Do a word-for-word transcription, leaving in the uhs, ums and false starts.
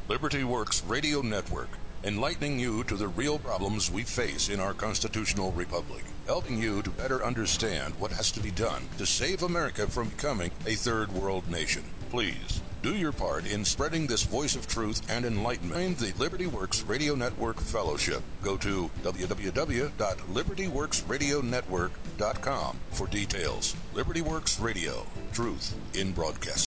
Liberty Works Radio Network, enlightening you to the real problems we face in our constitutional republic, helping you to better understand what has to be done to save America from becoming a third world nation. Please, do your part in spreading this voice of truth and enlightenment. Join the Liberty Works Radio Network Fellowship. Go to w w w dot liberty works radio network dot com for details. Liberty Works Radio, truth in broadcasting.